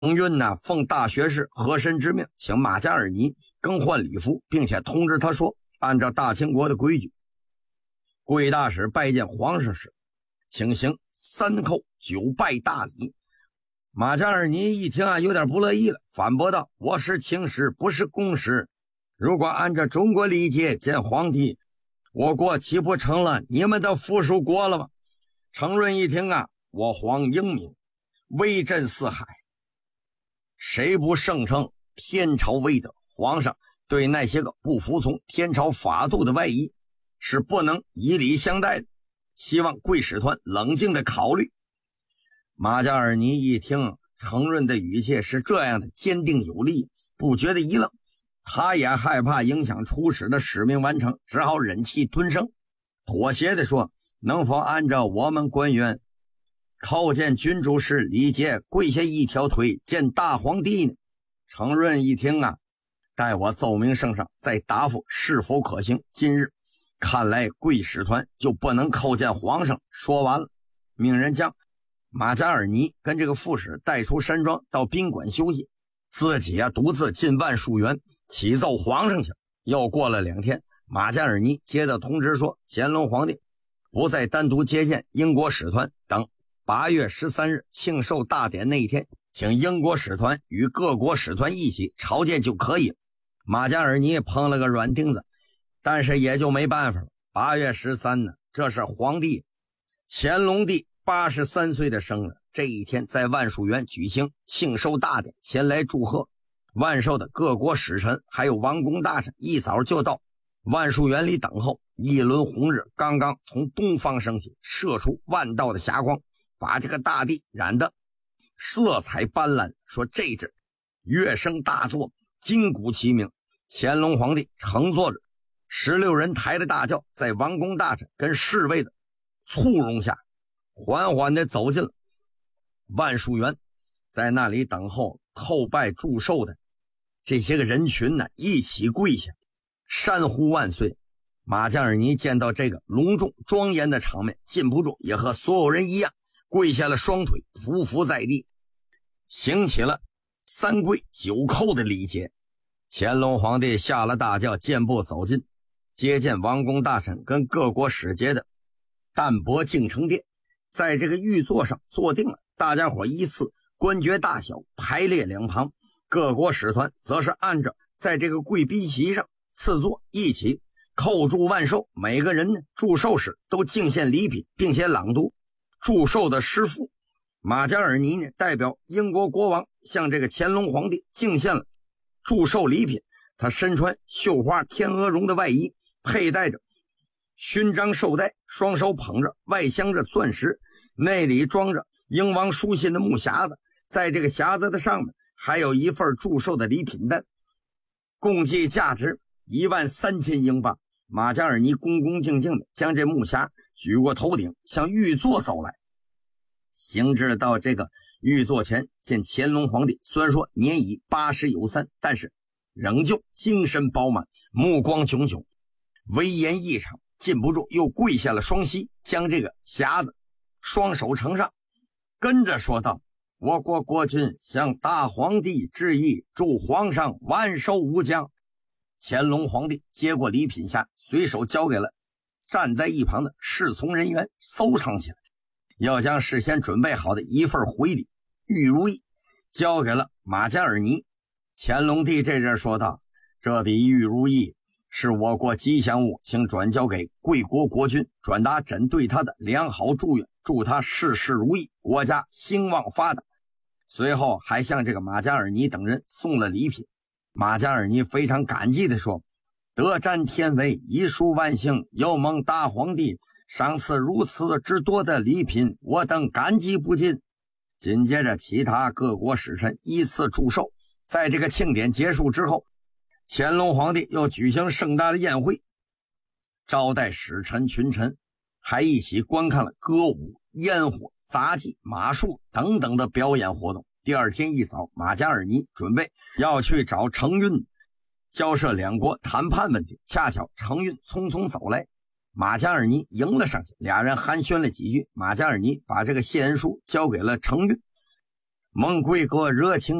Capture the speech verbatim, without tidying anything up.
程运呢，奉大学士和珅之命，请马加尔尼更换礼服，并且通知他说，按照大清国的规矩，贵大使拜见皇上时，请行三叩九拜大礼。马加尔尼一听啊，有点不乐意了，反驳道：“我是卿士，不是公使。如果按照中国礼节见皇帝，我国岂不成了你们的附属国了吗？”程润一听啊，我皇英明，威震四海，谁不圣称天朝威德？皇上对那些个不服从天朝法度的外夷是不能以礼相待的，希望贵使团冷静的考虑。马加尔尼一听程润的语气是这样的坚定有力，不觉得一愣，他也害怕影响出使的使命完成，只好忍气吞声，妥协地说：“能否按照我们官员叩见君主时礼节，跪下一条腿见大皇帝呢？”程润一听啊，待我奏明圣上再答复是否可行。今日看来贵使团就不能叩见皇上。说完了，命人将马加尔尼跟这个副使带出山庄到宾馆休息，自己啊独自进万树园启奏皇上去。又过了两天，马加尔尼接到通知说，乾隆皇帝不再单独接见英国使团，等八月十三日庆寿大典那一天，请英国使团与各国使团一起朝见就可以。马加尔尼碰了个软钉子，但是也就没办法了。八月十三呢，这是皇帝乾隆帝八十三岁的生日，这一天在万树园举行庆寿大典，前来祝贺。万寿的各国使臣还有王公大臣一早就到万树园里等候。一轮红日刚刚从东方升起，射出万道的霞光，把这个大地染得色彩斑斓。说这阵乐声大作，金鼓齐鸣，乾隆皇帝乘坐着十六人抬的大轿，在王公大臣跟侍卫的簇拥下缓缓地走进了万树园。在那里等候叩拜祝寿的这些个人群呢，一起跪下山呼万岁。马加尔尼见到这个隆重庄严的场面，禁不住也和所有人一样跪下了双腿，匍匐在地，行起了三跪九叩的礼节。乾隆皇帝下了大轿，健步走进接见王公大臣跟各国使节的淡泊敬诚殿，在这个御座上坐定了，大家伙依次官爵大小排列两旁，各国使团则是按着在这个贵宾席上次坐，一起叩祝万寿。每个人呢祝寿时都敬献礼品，并且朗读祝寿的诗赋。马加尔尼呢代表英国国王向这个乾隆皇帝敬献了祝寿礼品，他身穿绣花天鹅绒的外衣，佩戴着勋章绶带，双手捧着外镶着钻石，内里装着英王书信的木匣子，在这个匣子的上面还有一份祝寿的礼品单，共计价值一万三千英镑。马加尔尼恭恭敬敬地将这木匣举过头顶，向御座走来。行至到这个御座前，见乾隆皇帝虽然说年已八十有三，但是仍旧精神饱满，目光炯炯，威严异常，禁不住又跪下了双膝，将这个匣子双手呈上，跟着说道：“我国国君向大皇帝致意，祝皇上万寿无疆。”乾隆皇帝接过礼品匣，随手交给了站在一旁的侍从人员，收藏起来，要将事先准备好的一份回礼玉如意交给了马加尔尼。乾隆帝这阵说道：“这笔玉如意是我国吉祥物，请转交给贵国国君，转达朕对他的良好祝愿，祝他事事如意，国家兴旺发达。”随后还向这个马加尔尼等人送了礼品。马加尔尼非常感激地说：“得占天威，一殊万幸，又蒙大皇帝赏赐如此之多的礼品，我等感激不尽。”紧接着其他各国使臣依次祝寿。在这个庆典结束之后，乾隆皇帝又举行盛大的宴会，招待使臣群臣，还一起观看了歌舞、烟火、杂技、马术等等的表演活动。第二天一早，马加尔尼准备要去找程运交涉两国谈判问题，恰巧程运匆匆走来，马加尔尼迎了上去，俩人寒暄了几句。马加尔尼把这个谢恩书交给了程运， 蒙贵国热情